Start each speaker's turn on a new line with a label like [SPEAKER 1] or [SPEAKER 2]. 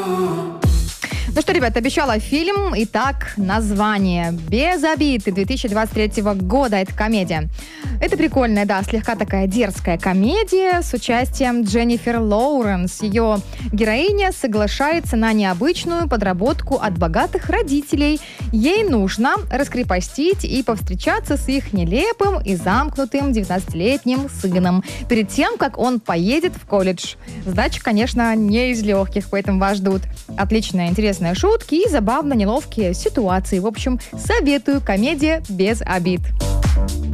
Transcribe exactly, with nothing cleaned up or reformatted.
[SPEAKER 1] Ну что, ребят, обещала фильм. Итак, название «Без обид» две тысячи двадцать третьего года. Это комедия. Это прикольная, да, слегка такая дерзкая комедия с участием Дженнифер Лоуренс. Ее героиня соглашается на необычную подработку от богатых родителей. Ей нужно раскрепостить и повстречаться с их нелепым и замкнутым девятнадцатилетним сыном перед тем, как он поедет в колледж. Задача, конечно, не из легких, поэтому вас ждут отличная, интересная шутки и забавно неловкие ситуации. В общем, советую. Комедия без обид.